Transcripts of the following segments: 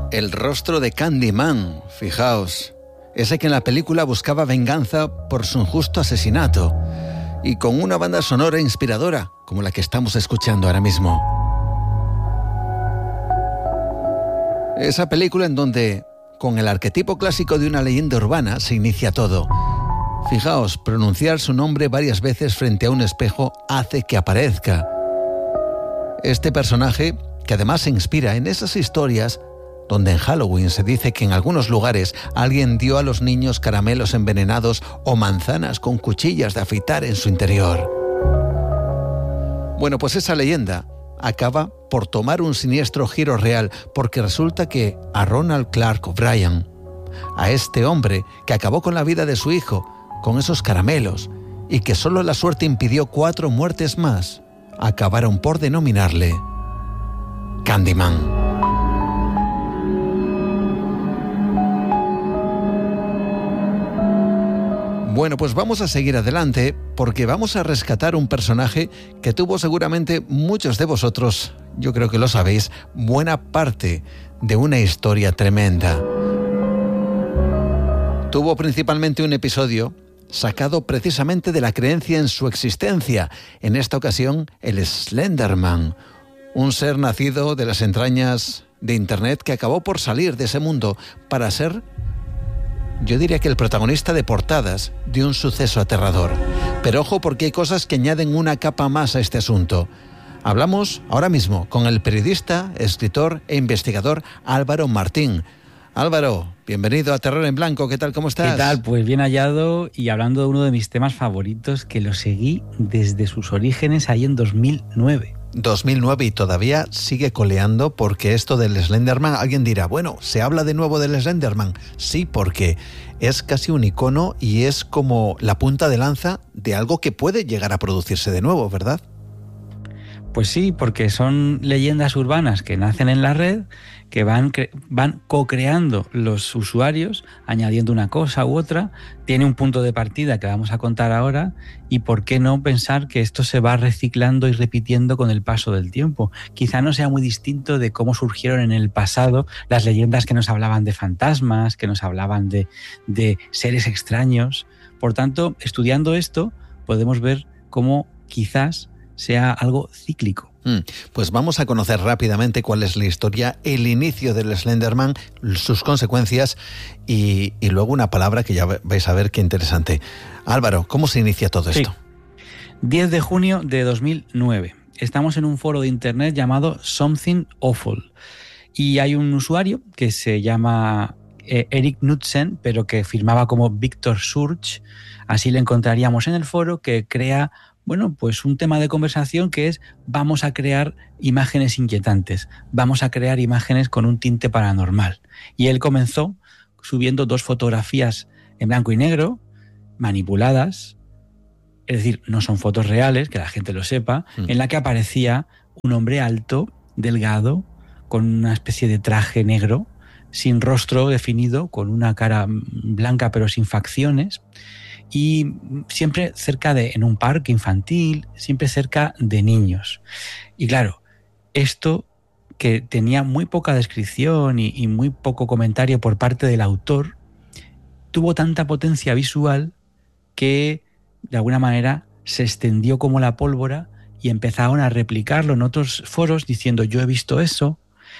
El rostro de Candyman, fijaos, ese que en la película buscaba venganza por su injusto asesinato, y con una banda sonora inspiradora, como la que estamos escuchando ahora mismo. Esa película en donde, con el arquetipo clásico de una leyenda urbana, se inicia todo. Fijaos, pronunciar su nombre varias veces frente a un espejo hace que aparezca. Este personaje, que además se inspira en esas historias donde en Halloween se dice que en algunos lugares alguien dio a los niños caramelos envenenados o manzanas con cuchillas de afeitar en su interior. Bueno, pues esa leyenda acaba por tomar un siniestro giro real, porque resulta que a Ronald Clark O'Bryan, a este hombre que acabó con la vida de su hijo con esos caramelos y que solo la suerte impidió 4 muertes más, acabaron por denominarle Candyman. Bueno, pues vamos a seguir adelante porque vamos a rescatar un personaje que tuvo seguramente muchos de vosotros, yo creo que lo sabéis, buena parte de una historia tremenda. Tuvo principalmente un episodio sacado precisamente de la creencia en su existencia, en esta ocasión el Slenderman, un ser nacido de las entrañas de Internet que acabó por salir de ese mundo para ser, yo diría que el protagonista de portadas de un suceso aterrador. Pero ojo, porque hay cosas que añaden una capa más a este asunto. Hablamos ahora mismo con el periodista, escritor e investigador Álvaro Martín. Álvaro, bienvenido a Terror en Blanco. ¿Qué tal? ¿Cómo estás? ¿Qué tal? Pues bien hallado, y hablando de uno de mis temas favoritos, que lo seguí desde sus orígenes ahí en 2009. 2009 y todavía sigue coleando, porque esto del Slenderman, alguien dirá, bueno, ¿se habla de nuevo del Slenderman? Sí, porque es casi un icono y es como la punta de lanza de algo que puede llegar a producirse de nuevo, ¿verdad? Pues sí, porque son leyendas urbanas que nacen en la red, que van co-creando los usuarios, añadiendo una cosa u otra. Tiene un punto de partida que vamos a contar ahora, y por qué no pensar que esto se va reciclando y repitiendo con el paso del tiempo. Quizá no sea muy distinto de cómo surgieron en el pasado las leyendas que nos hablaban de fantasmas, que nos hablaban de seres extraños. Por tanto, estudiando esto, podemos ver cómo quizás sea algo cíclico. Pues vamos a conocer rápidamente cuál es la historia, el inicio del Slenderman, sus consecuencias y luego una palabra que ya vais a ver qué interesante. Álvaro, ¿cómo se inicia todo esto? Sí. 10 de junio de 2009. Estamos en un foro de internet llamado Something Awful y hay un usuario que se llama Erik Knudsen, pero que firmaba como Victor Surge. Así le encontraríamos en el foro, que crea, bueno, pues un tema de conversación que es: vamos a crear imágenes inquietantes, vamos a crear imágenes con un tinte paranormal. Y él comenzó subiendo 2 fotografías en blanco y negro, manipuladas, es decir, no son fotos reales, que la gente lo sepa, en la que aparecía un hombre alto, delgado, con una especie de traje negro, sin rostro definido, con una cara blanca pero sin facciones, y siempre en un parque infantil, siempre cerca de niños. Y claro, esto, que tenía muy poca descripción y muy poco comentario por parte del autor, tuvo tanta potencia visual que de alguna manera se extendió como la pólvora y empezaron a replicarlo en otros foros diciendo: yo he visto eso,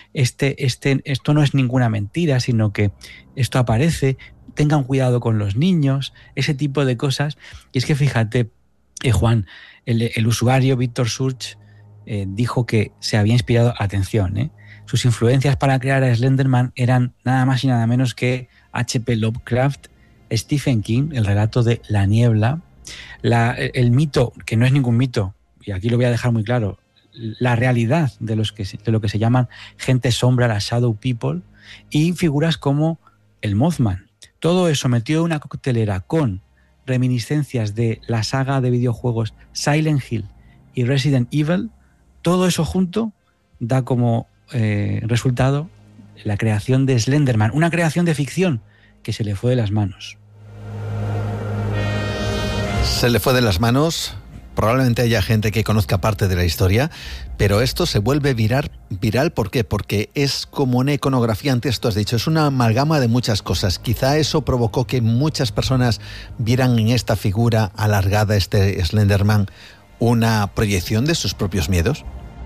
esto no es ninguna mentira, sino que esto aparece, tengan cuidado con los niños, ese tipo de cosas. Y es que fíjate, Juan, el usuario Victor Surge dijo que se había inspirado, atención, sus influencias para crear a Slenderman eran nada más y nada menos que H.P. Lovecraft, Stephen King, el relato de La Niebla, el mito, que no es ningún mito, y aquí lo voy a dejar muy claro, la realidad de lo que se llaman gente sombra, las Shadow People, y figuras como el Mothman. Todo eso metido en una coctelera con reminiscencias de la saga de videojuegos Silent Hill y Resident Evil, todo eso junto da como resultado la creación de Slenderman, una creación de ficción que se le fue de las manos. Se le fue de las manos, probablemente haya gente que conozca parte de la historia, pero esto se vuelve viral. ¿Por qué? Porque es como una iconografía, antes tú has dicho, es una amalgama de muchas cosas. Quizá eso provocó que muchas personas vieran en esta figura alargada, este Slenderman, una proyección de sus propios miedos.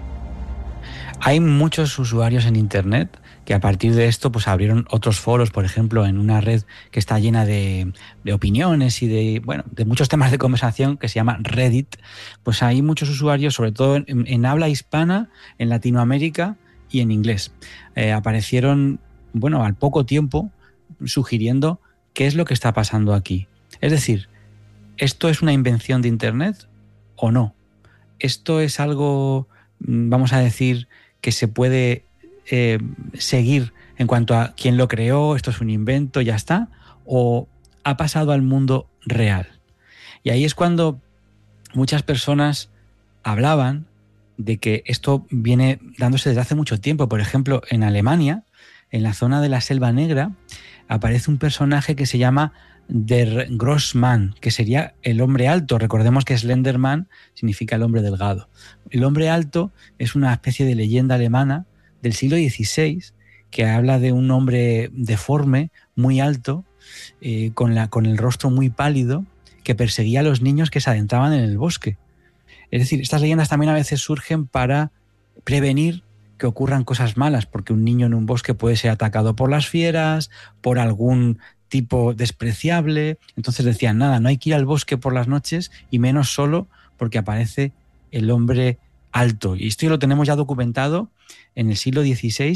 Hay muchos usuarios en Internet que a partir de esto pues abrieron otros foros, por ejemplo, en una red que está llena de opiniones y de muchos temas de conversación que se llama Reddit. Pues hay muchos usuarios, sobre todo en habla hispana, en Latinoamérica y en inglés. Aparecieron, al poco tiempo, sugiriendo qué es lo que está pasando aquí. Es decir, ¿esto es una invención de Internet o no? ¿Esto es algo, vamos a decir, que se puede seguir en cuanto a quién lo creó, esto es un invento, ya está, o ha pasado al mundo real? Y ahí es cuando muchas personas hablaban de que esto viene dándose desde hace mucho tiempo. Por ejemplo, en Alemania, en la zona de la Selva Negra, aparece un personaje que se llama Der Grossmann, que sería el hombre alto. Recordemos que Slenderman significa el hombre delgado. El hombre alto es una especie de leyenda alemana del siglo XVI que habla de un hombre deforme, muy alto, con el rostro muy pálido, que perseguía a los niños que se adentraban en el bosque. Es decir, estas leyendas también a veces surgen para prevenir que ocurran cosas malas, porque un niño en un bosque puede ser atacado por las fieras, por algún tipo despreciable. Entonces decían, nada, no hay que ir al bosque por las noches y menos solo porque aparece el hombre alto. Y esto lo tenemos ya documentado en el siglo XVI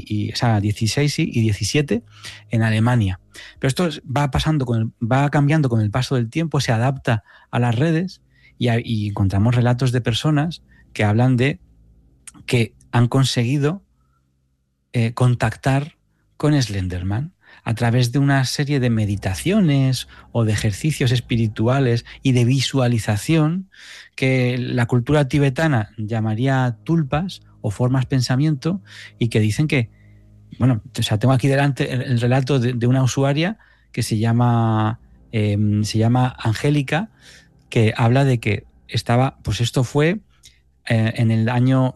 XVI y XVII en Alemania. Pero esto va cambiando con el paso del tiempo, se adapta a las redes y encontramos relatos de personas que hablan de que han conseguido contactar con Slenderman a través de una serie de meditaciones o de ejercicios espirituales y de visualización que la cultura tibetana llamaría tulpas o formas pensamiento, y que dicen que, tengo aquí delante el relato de una usuaria que se llama Angélica, que habla de que estaba, pues esto fue en el año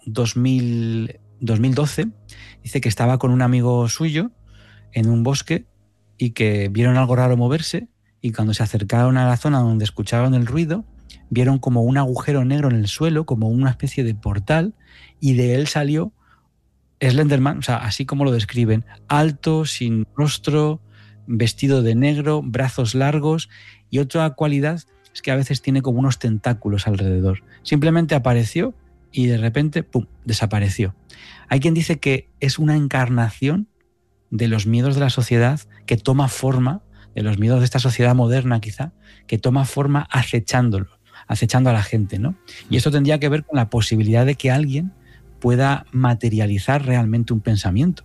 2012, dice que estaba con un amigo suyo en un bosque y que vieron algo raro moverse, y cuando se acercaron a la zona donde escucharon el ruido, vieron como un agujero negro en el suelo, como una especie de portal, y de él salió Slenderman, así como lo describen, alto, sin rostro, vestido de negro, brazos largos, y otra cualidad es que a veces tiene como unos tentáculos alrededor. Simplemente apareció y de repente, ¡pum!, desapareció. Hay quien dice que es una encarnación de los miedos de la sociedad que toma forma, de los miedos de esta sociedad moderna quizá, que toma forma acechando a la gente, ¿no? Y esto tendría que ver con la posibilidad de que alguien pueda materializar realmente un pensamiento.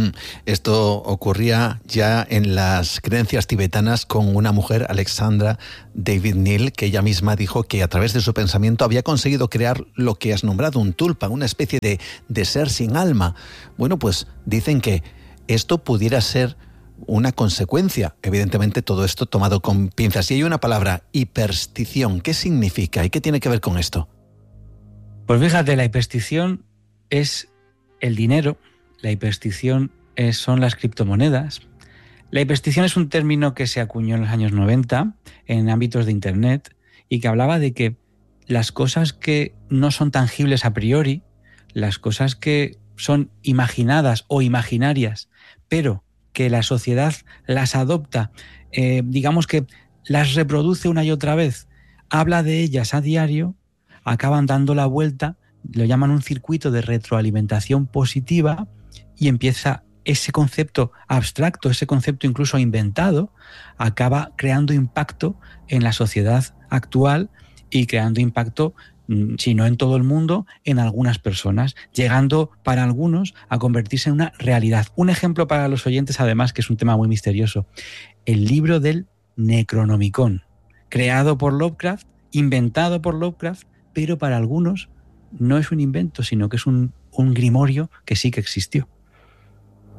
Esto ocurría ya en las creencias tibetanas con una mujer, Alexandra David Neal, que ella misma dijo que a través de su pensamiento había conseguido crear lo que has nombrado un tulpa, una especie de ser sin alma. Bueno, pues dicen que esto pudiera ser una consecuencia. Evidentemente todo esto tomado con pinzas. Y hay una palabra, hiperstición. ¿Qué significa y qué tiene que ver con esto? Pues fíjate, la hiperstición es el dinero. La hiperstición son las criptomonedas. La hiperstición es un término que se acuñó en los años 90 en ámbitos de Internet y que hablaba de que las cosas que no son tangibles a priori, las cosas que son imaginadas o imaginarias, pero que la sociedad las adopta, digamos que las reproduce una y otra vez, habla de ellas a diario, acaban dando la vuelta, lo llaman un circuito de retroalimentación positiva, y empieza ese concepto abstracto, ese concepto incluso inventado, acaba creando impacto en la sociedad actual y creando impacto, si no en todo el mundo, en algunas personas, llegando para algunos a convertirse en una realidad. Un ejemplo para los oyentes, además, que es un tema muy misterioso: el libro del Necronomicon, creado por Lovecraft, inventado por Lovecraft, pero para algunos no es un invento, sino que es un grimorio que sí que existió.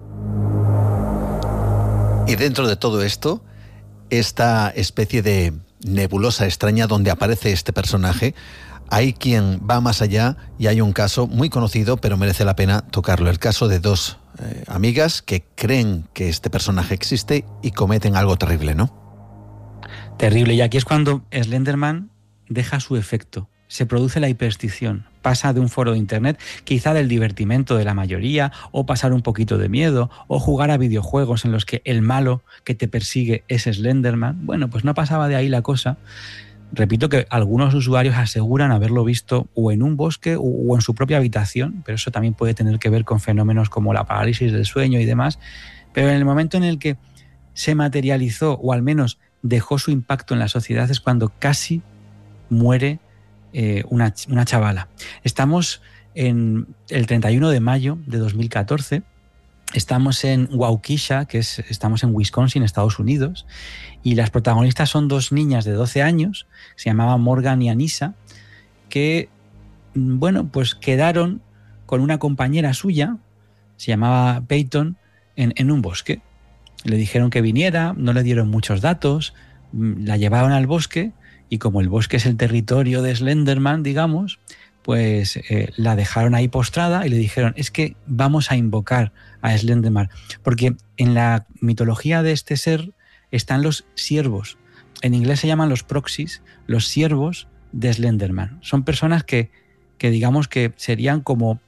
Y dentro de todo esto, esta especie de nebulosa extraña donde aparece este personaje. Hay quien va más allá y hay un caso muy conocido, pero merece la pena tocarlo. El caso de dos amigas que creen que este personaje existe y cometen algo terrible, ¿no? Terrible. Y aquí es cuando Slenderman deja su efecto. Se produce la hiperstición. Pasa de un foro de internet, quizá del divertimento de la mayoría, o pasar un poquito de miedo, o jugar a videojuegos en los que el malo que te persigue es Slenderman. Bueno, pues no pasaba de ahí la cosa. Repito que algunos usuarios aseguran haberlo visto o en un bosque o en su propia habitación, pero eso también puede tener que ver con fenómenos como la parálisis del sueño y demás. Pero en el momento en el que se materializó, o al menos dejó su impacto en la sociedad, es cuando casi muere una chavala. Estamos en el 31 de mayo de 2014. Estamos en Waukesha, estamos en Wisconsin, Estados Unidos, y las protagonistas son dos niñas de 12 años, se llamaban Morgan y Anissa, que, bueno, pues quedaron con una compañera suya, se llamaba Peyton, en un bosque. Le dijeron que viniera, no le dieron muchos datos, la llevaron al bosque, y como el bosque es el territorio de Slenderman, digamos, pues la dejaron ahí postrada y le dijeron, es que vamos a invocar a Slenderman, porque en la mitología de este ser están los siervos. En inglés se llaman los proxies, los siervos de Slenderman. Son personas que digamos que serían como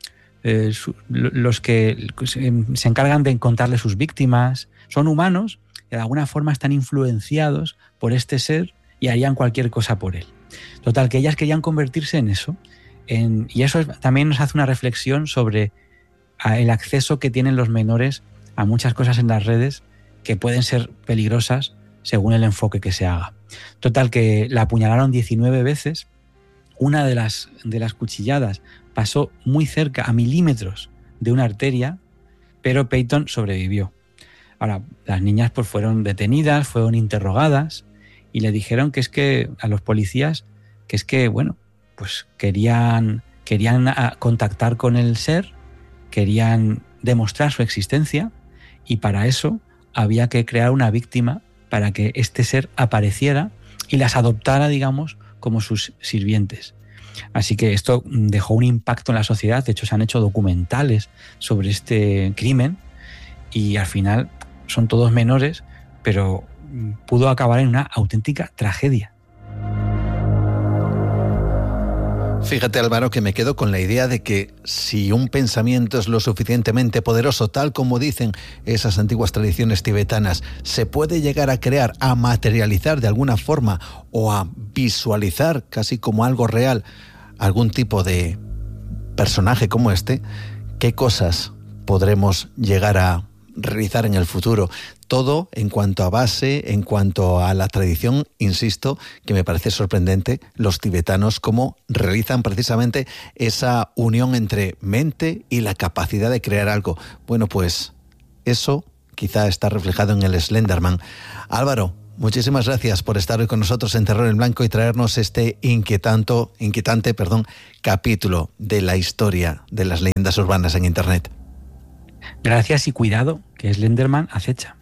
los que se encargan de encontrarle sus víctimas. Son humanos que de alguna forma están influenciados por este ser y harían cualquier cosa por él. Total, que ellas querían convertirse en eso. Y eso también nos hace una reflexión sobre el acceso que tienen los menores a muchas cosas en las redes que pueden ser peligrosas según el enfoque que se haga. Total, que la apuñalaron 19 veces. Una de las cuchilladas pasó muy cerca, a milímetros de una arteria, pero Peyton sobrevivió. Ahora, las niñas pues fueron detenidas, fueron interrogadas y le dijeron que es que a los policías que es que, bueno, pues querían contactar con el ser, querían demostrar su existencia, y para eso había que crear una víctima para que este ser apareciera y las adoptara, digamos, como sus sirvientes. Así que esto dejó un impacto en la sociedad. De hecho, se han hecho documentales sobre este crimen y al final son todos menores, pero pudo acabar en una auténtica tragedia. Fíjate, Álvaro, que me quedo con la idea de que si un pensamiento es lo suficientemente poderoso, tal como dicen esas antiguas tradiciones tibetanas, se puede llegar a crear, a materializar de alguna forma o a visualizar casi como algo real algún tipo de personaje como este, ¿qué cosas podremos llegar a realizar en el futuro? Todo en cuanto a base, en cuanto a la tradición, insisto, que me parece sorprendente los tibetanos cómo realizan precisamente esa unión entre mente y la capacidad de crear algo. Bueno, pues eso quizá está reflejado en el Slenderman. Álvaro, muchísimas gracias por estar hoy con nosotros en Terror en Blanco y traernos este inquietante capítulo de la historia de las leyendas urbanas en Internet. Gracias y cuidado, que Slenderman acecha.